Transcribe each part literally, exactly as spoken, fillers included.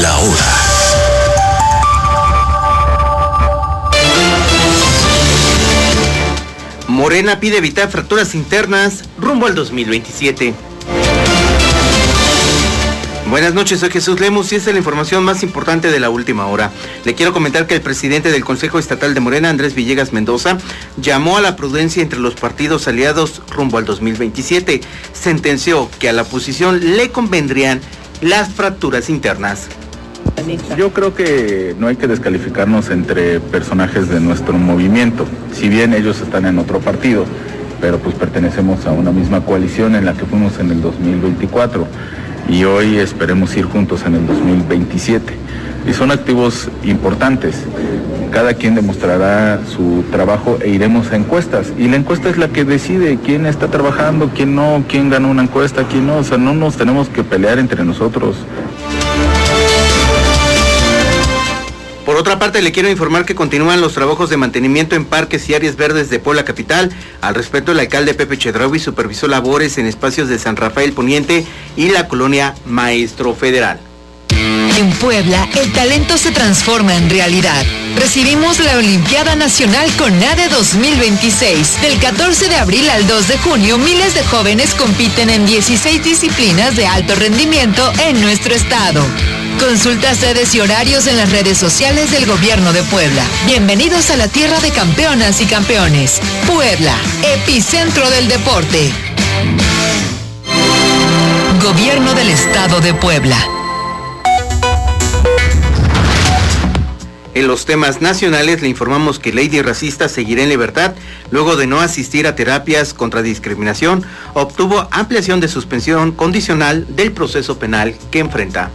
La hora. Morena pide evitar fracturas internas rumbo al dos mil veintisiete. Buenas noches, soy Jesús Lemus y esta es la información más importante de la última hora. Le quiero comentar que el presidente del Consejo Estatal de Morena, Andrés Villegas Mendoza, llamó a la prudencia entre los partidos aliados rumbo al dos mil veintisiete. Sentenció que a la oposición le convendrían las fracturas internas. Yo creo que no hay que descalificarnos entre personajes de nuestro movimiento, si bien ellos están en otro partido, pero pues pertenecemos a una misma coalición en la que fuimos en el dos mil veinticuatro y hoy esperemos ir juntos en el dos mil veintisiete. Y son activos importantes, cada quien demostrará su trabajo e iremos a encuestas, y la encuesta es la que decide quién está trabajando, quién no, quién ganó una encuesta, quién no, o sea, no nos tenemos que pelear entre nosotros. Por otra parte, le quiero informar que continúan los trabajos de mantenimiento en parques y áreas verdes de Puebla capital. Al respecto, el alcalde Pepe Chedraui supervisó labores en espacios de San Rafael Poniente y la colonia Maestro Federal. En Puebla, el talento se transforma en realidad. Recibimos la Olimpiada Nacional CONADE dos mil veintiséis. Del catorce de abril al dos de junio, miles de jóvenes compiten en dieciséis disciplinas de alto rendimiento en nuestro estado. Consulta sedes y horarios en las redes sociales del Gobierno de Puebla. Bienvenidos a la tierra de campeonas y campeones. Puebla, epicentro del deporte. Gobierno del Estado de Puebla. En los temas nacionales le informamos que Lady Racista seguirá en libertad luego de no asistir a terapias contra discriminación. Obtuvo ampliación de suspensión condicional del proceso penal que enfrenta.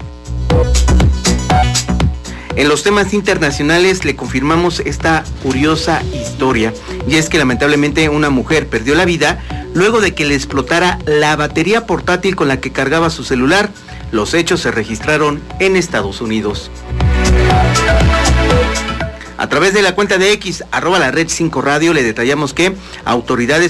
En los temas internacionales le confirmamos esta curiosa historia, y es que lamentablemente una mujer perdió la vida luego de que le explotara la batería portátil con la que cargaba su celular. Los hechos se registraron en Estados Unidos. A través de la cuenta de X, arroba la red cinco radio, le detallamos que autoridades